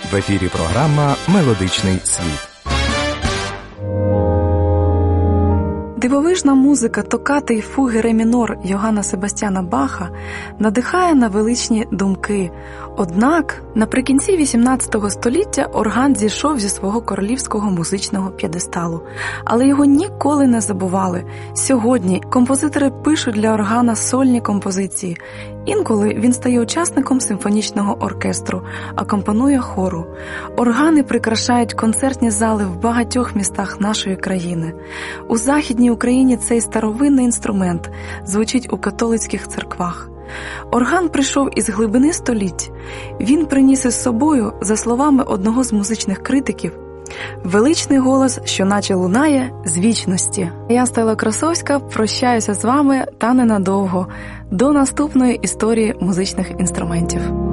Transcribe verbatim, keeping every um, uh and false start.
В ефірі програма «Мелодичний світ». Дивовижна музика токати й фуги ре мінор Йоганна Себастьяна Баха надихає на величні думки. Однак наприкінці вісімнадцятого століття орган зійшов зі свого королівського музичного п'єдесталу. Але його ніколи не забували. Сьогодні композитори пишуть для органа сольні композиції. Інколи він стає учасником симфонічного оркестру, акомпанує хору. Органи прикрашають концертні зали в багатьох містах нашої країни. У Західній Україні цей старовинний інструмент звучить у католицьких церквах. Орган прийшов із глибини століть. Він приніс із собою, за словами одного з музичних критиків, величний голос, що наче лунає з вічності. Я, Стелла Красовська, прощаюся з вами та ненадовго. До наступної історії музичних інструментів.